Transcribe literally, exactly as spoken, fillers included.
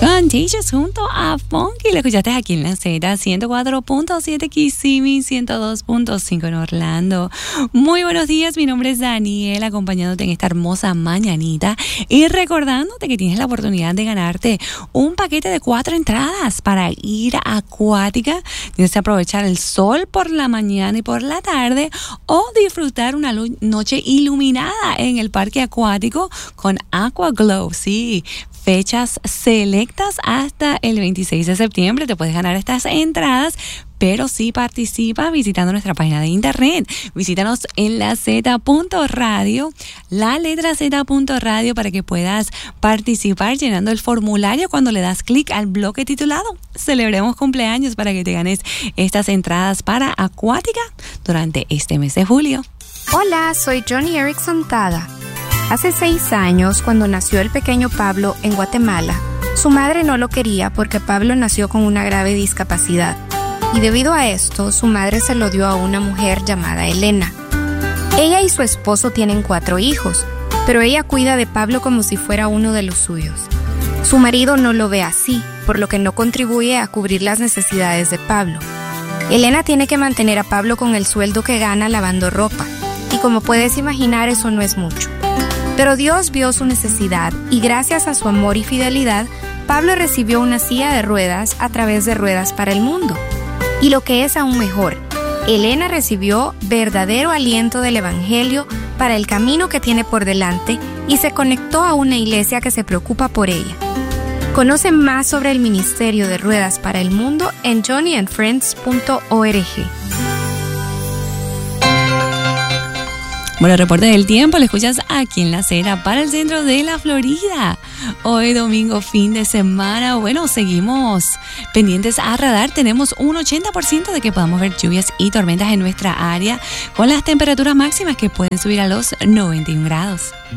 Contagious junto a Funky. Lo escuchaste aquí en la Z, ciento cuatro punto siete Kissimmee, ciento dos punto cinco en Orlando. Muy buenos días, mi nombre es Daniel, acompañándote en esta hermosa mañanita y recordándote que tienes la oportunidad de ganarte un paquete de cuatro entradas para ir a Acuática. Tienes que aprovechar el sol por la mañana y por la tarde o disfrutar una lu- noche iluminada en el parque acuático con Aqua Glow. Sí, fechas selectas hasta el veintiséis de septiembre. Te puedes ganar estas entradas, pero sí participa visitando nuestra página de internet. Visítanos en la Z punto radio, la letra Z punto radio, para que puedas participar llenando el formulario cuando le das clic al bloque titulado Celebremos Cumpleaños, para que te ganes estas entradas para Acuática durante este mes de julio. Hola, soy Johnny Erickson Tada. Hace seis años, cuando nació el pequeño Pablo en Guatemala, su madre no lo quería porque Pablo nació con una grave discapacidad. Y debido a esto, su madre se lo dio a una mujer llamada Elena. Ella y su esposo tienen cuatro hijos, pero ella cuida de Pablo como si fuera uno de los suyos. Su marido no lo ve así, por lo que no contribuye a cubrir las necesidades de Pablo. Elena tiene que mantener a Pablo con el sueldo que gana lavando ropa, y como puedes imaginar, eso no es mucho. Pero Dios vio su necesidad y gracias a su amor y fidelidad, Pablo recibió una silla de ruedas a través de Ruedas para el Mundo. Y lo que es aún mejor, Elena recibió verdadero aliento del Evangelio para el camino que tiene por delante y se conectó a una iglesia que se preocupa por ella. Conoce más sobre el ministerio de Ruedas para el Mundo en johnny and friends punto org. Bueno, el reporte del tiempo lo escuchas aquí en la Z para el centro de la Florida. Hoy domingo, fin de semana. Bueno, seguimos pendientes a radar. Tenemos un ochenta por ciento de que podamos ver lluvias y tormentas en nuestra área, con las temperaturas máximas que pueden subir a los noventa y un grados.